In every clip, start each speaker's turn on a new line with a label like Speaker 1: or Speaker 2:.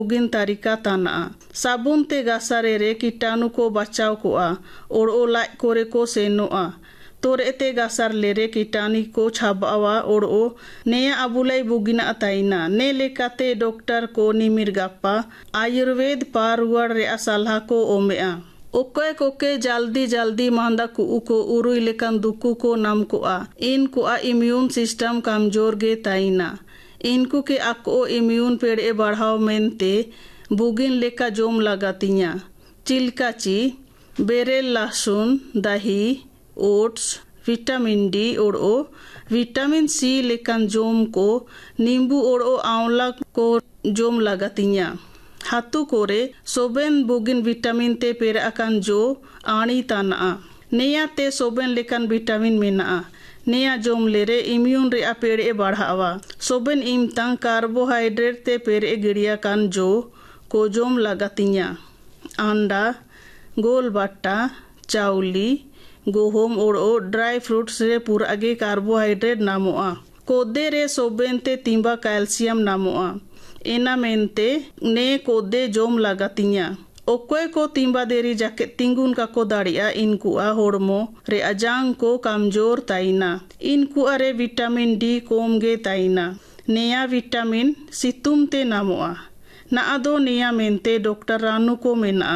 Speaker 1: बुगिन तरीका ताना साबुन ते गासारे रे कीटाणु को बचाव कोआ और ओ लाइक कोरे को सेनोआ तोर एते गासार लेरे कीटाणु को छाबावा और ओ नेया अबुलाई बुगिना अताइना ने लेकाते डॉक्टर को निमिर गापा आयुर्वेद पारुआर रे असलहा को ओमेआ ओके कोके जल्दी जल्दी मांदा कुउ को उरुई लेकन दुकु को नाम कोआ इनको इम्यून सिस्टम कमजोर गे ताइना इनको के आको इम्यून पेड़े बढ़ाव मेनते बुगिन लेका जोम लगातिया चिलकाची बेरेल लहसुन दही ओट्स विटामिन डी और ओ विटामिन सी लेकन जोम को नींबू और ओ आंवला को जोम लगातिया हाथू कोरे सोबेन बुगिन विटामिन ते पेड़ अकान जो आनी ताना नेया ते सोबेन लेकन विटामिन मेना नेया जोम लेरे इम्यून रे पेड़े बढ़ावा सोबेन इमतांग कार्बोहाइड्रेट ते पेड़े गिड़िया कान जो को जोम लगातिया अंडा गोल बट्टा चाउली गोहम और ओ ड्राई फ्रूट्स रे पूरा आगे कार्बोहाइड्रेट नामोआ कोदे रे सोबेन ते तिंबा कैल्शियम नामोआ एना मेनते ने कोदे जोम लगातिया ओकोय को तिंबा देरी जाके तिंगुन का को दाड़िया इनकुआ होड़मो रे अजांग को कमजोर ताइना इनकुआ रे विटामिन डी कोम गे ताइना नेया विटामिन सितुम ते नामोआ ना आदो नेया मेनते डॉक्टर रानू को मेना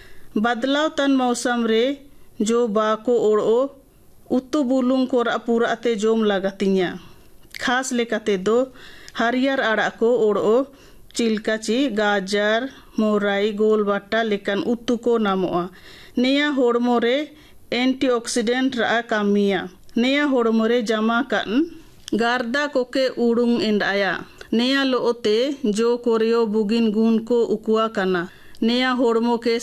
Speaker 1: बदलाव तन मौसम रे जो बाको ओड़ो उतु बुलुंग को पूरा ते जोम लगातिया खास लेकाते दो हरियर आड़ा को ओड़ो चिलकाची गाजर मोराई गोल बट्टा लेकन उतु को नामोआ नेया होड़मो रे एंटीऑक्सीडेंट रा कामिया नेया होड़मो रे जमा कन गारदा कोके उड़ुंग एंडाया नेया लोते जो कोरियो बुगिन गुन को उकुआ कना नेया होड़मो के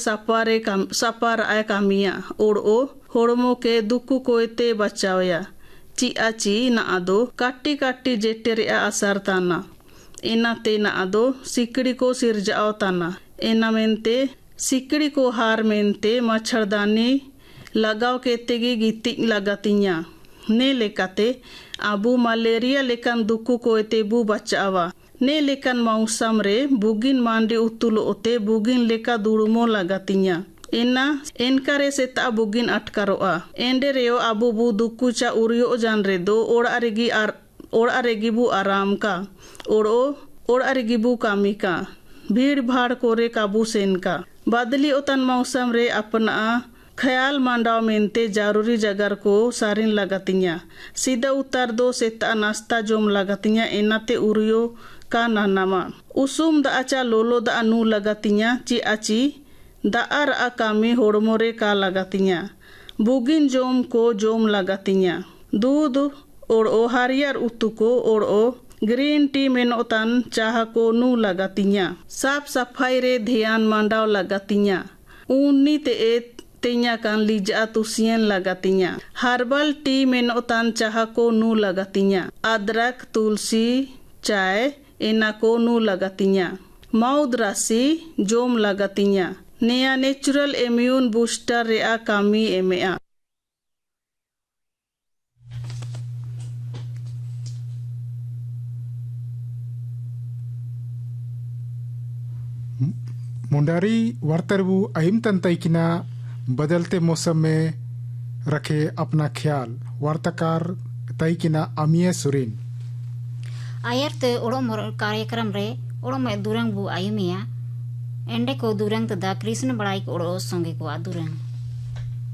Speaker 1: सपार आय कामिया ओड़ो होड़मो के दुकु कोयते बचावया चिआची ना आदो काटी काटी जेटे रे असर ताना एना ते ना आदो सिकड़ी को सिरजाओ ताना एना मेनते सिकड़ी को हार मेनते मच्छरदानी लगाव के तेगी गिति लगातिया ने लेकाते आबू मलेरिया लेकन दुकु कोयते बू बचावा ने लेकन मौसम रे बुगिन मांडी उतुलो ओते बुगिन लेका दुड़ुमो लगातिया एना एनकारे से ता बुगिन अटकारोआ एंडे रेयो आबू बू दुकुचा उरियो जान रे दो ओड़ा रेगी बू आराम का ओड़ा रेगी बू कामी का भीड़ भाड़ कोरे काबू सेन का बदली ओतन मौसम रे अपना ख्याल मांडाव मेनते जरूरी जगर को सारिन लगातिया सीधा उतर दो से ता नाश्ता जोम लगातिया एनाते उरियो का नानामा उसुम दा आचा लोलो दा नू लगातिया ची आची दार आकामी होड़मोरे का लगातिया बुगिन जोम को जोम लगातिया दूध और ओ हरियर उतु को और ओ ग्रीन टी मेनोतन चाह को नू लगातिया साफ सफाई रे ध्यान मांडाव लगातिया ऊनी ते तेया कान लीजा तुसियन लगातिया हर्बल टी मेनोतन चाह को नू लगातिया अदरक तुलसी चाय एना को नू लगातिया मौद राशि जोम लगातिया नेया नेचुरल इम्यून बूस्टर रे कामी एमेआ
Speaker 2: मुंडारी वर्तरबू अहिम तंतैकिना बदलते मौसम में रखे अपना ख्याल वार्ताकार तैकिना अमिया सुरीन
Speaker 3: आयर ते ओड़ो कार्यक्रम रे ओड़ो में दुरंग बू आयुमिया एंडे को दुरंग तदा कृष्ण बड़ाई को ओड़ो संगे को दुरंग